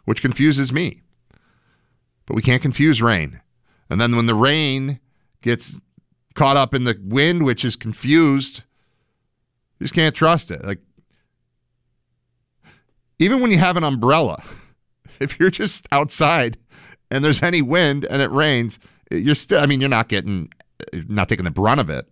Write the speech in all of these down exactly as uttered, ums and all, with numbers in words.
which confuses me. But we can't confuse rain. And then when the rain gets caught up in the wind, which is confused, you just can't trust it. Like, even when you have an umbrella, if you're just outside and there's any wind and it rains, you're still, I mean, you're not getting, not taking the brunt of it.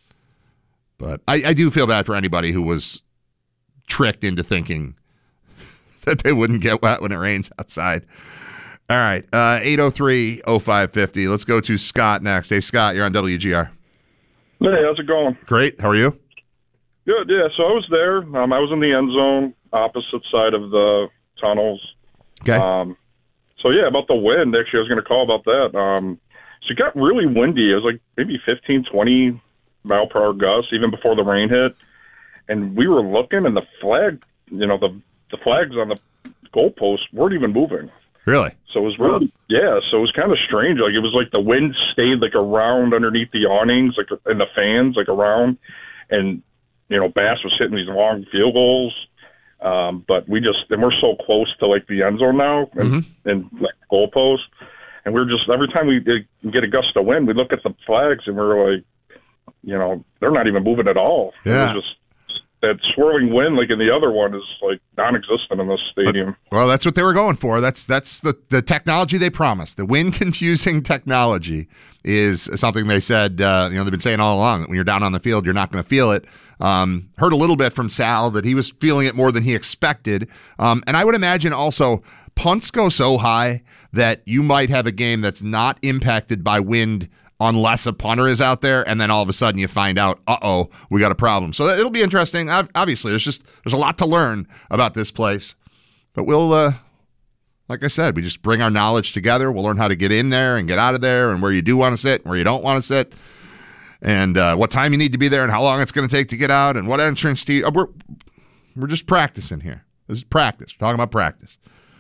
But I, I do feel bad for anybody who was tricked into thinking that they wouldn't get wet when it rains outside. All right, uh, eight oh three oh five fifty. Let's go to Scott next. Hey, Scott, you're on W G R. Hey, how's it going? Great. How are you? Good, yeah. So I was there. Um, I was in the end zone, opposite side of the tunnels. Okay. Um, so, yeah, about the wind, actually, I was going to call about that. Um, so it got really windy. It was like maybe fifteen, twenty mile per hour gusts, even before the rain hit. And we were looking, and the flag, you know, the the flags on the goalposts weren't even moving. Really? So it was really, yeah, so it was kind of strange. Like, it was like the wind stayed, like, around underneath the awnings, like, and the fans, like, around. And, you know, Bass was hitting these long field goals. Um, but we just, and we're so close to, like, the end zone now and, mm-hmm. and like, goalpost. And we're just, every time we get a gust of wind, we look at the flags and we're like, you know, they're not even moving at all. Yeah. It was just, that swirling wind, like in the other one, is like non-existent in this stadium. Well, that's what they were going for. That's that's the, the technology they promised. The wind-confusing technology is something they said, uh, you know, they've been saying all along, that when you're down on the field, you're not going to feel it. Um, heard a little bit from Sal that he was feeling it more than he expected. Um, and I would imagine also punts go so high that you might have a game that's not impacted by wind unless a punter is out there, and then all of a sudden you find out, uh-oh, we got a problem. So it'll be interesting. Obviously, there's just there's a lot to learn about this place. But we'll, uh, like I said, we just bring our knowledge together. We'll learn how to get in there and get out of there, and where you do want to sit and where you don't want to sit, and uh, what time you need to be there and how long it's going to take to get out, and what entrance to you. Uh, we're, we're just practicing here. This is practice. We're talking about practice.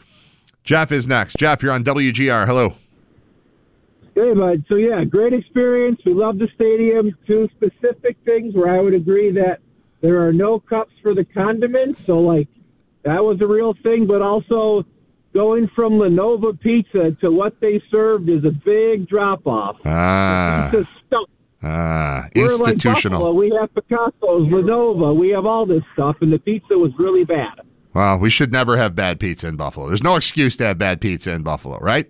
Jeff is next. Jeff, you're on W G R. Hello. Hey, bud. So, yeah, great experience. We love the stadium. Two specific things where I would agree that there are no cups for the condiments. So, like, that was a real thing. But also, going from Lenova Pizza to what they served is a big drop-off. Ah. It's stuff. Ah. We're Institutional. Like Buffalo. We have Picasso's, Lenova. We have all this stuff, and the pizza was really bad. Well, we should never have bad pizza in Buffalo. There's no excuse to have bad pizza in Buffalo, right?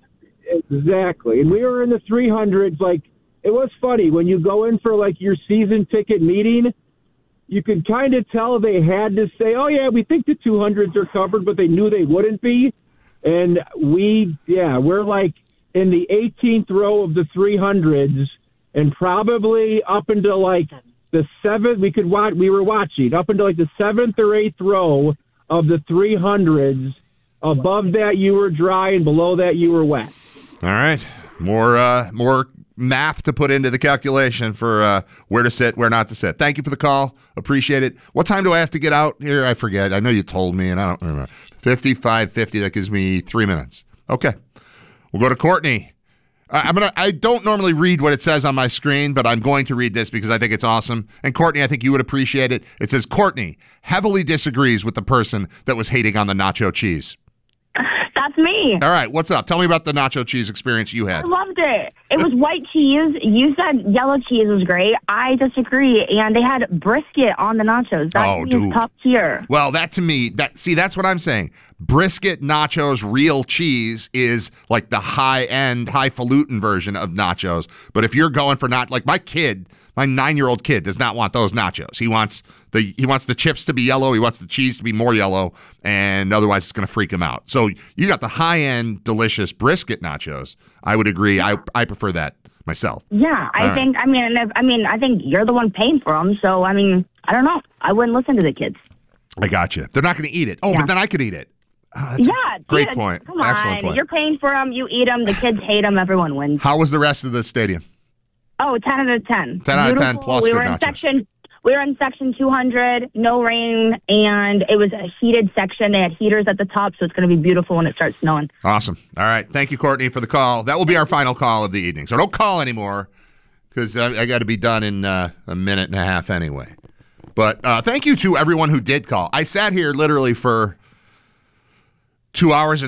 Exactly. And we were in the three hundreds. Like, it was funny. When you go in for, like, your season ticket meeting, you could kind of tell they had to say, oh, yeah, we think the two hundreds are covered, but they knew they wouldn't be. And we, yeah, we're, like, in the eighteenth row of the three hundreds, and probably up until, like, the seventh, we could watch, we were watching, up until, like, the seventh or eighth row of the three hundreds. Above that, you were dry, and below that, you were wet. All right. More uh, more math to put into the calculation for uh, where to sit, where not to sit. Thank you for the call. Appreciate it. What time do I have to get out here? I forget. I know you told me, and I don't remember. fifty-five fifty. That gives me three minutes. Okay. We'll go to Courtney. I, I'm gonna. I don't normally read what it says on my screen, but I'm going to read this because I think it's awesome. And Courtney, I think you would appreciate it. It says, Courtney heavily disagrees with the person that was hating on the nacho cheese. That's me. All right, what's up? Tell me about the nacho cheese experience you had. I loved it. It was white cheese. You said yellow cheese was great. I disagree. And they had brisket on the nachos. That oh, is dude. top tier. Well, that to me, that see, that's what I'm saying. Brisket nachos, real cheese is like the high-end, highfalutin version of nachos. But if you're going for not like my kid, my nine-year-old kid does not want those nachos. He wants the he wants the chips to be yellow. He wants the cheese to be more yellow, and otherwise it's going to freak him out. So you got the high-end, delicious brisket nachos. I would agree. Yeah. I I prefer that myself. Yeah, I All think. Right. I mean, if, I mean, I think you're the one paying for them. So I mean, I don't know. I wouldn't listen to the kids. I got you. They're not going to eat it. Oh, yeah. But then I could eat it. Uh, yeah, great dude, point. Come on, Excellent point. You're paying for them. You eat them. The kids hate them. Everyone wins. How was the rest of the stadium? Oh, ten out of ten. ten out of ten plus we good were in nachos. section. We were in section two hundred. No rain, and it was a heated section. They had heaters at the top, so it's going to be beautiful when it starts snowing. Awesome. All right, thank you, Courtney, for the call. That will be our final call of the evening. So don't call anymore because I, I got to be done in uh, a minute and a half anyway. But uh, thank you to everyone who did call. I sat here literally for two hours and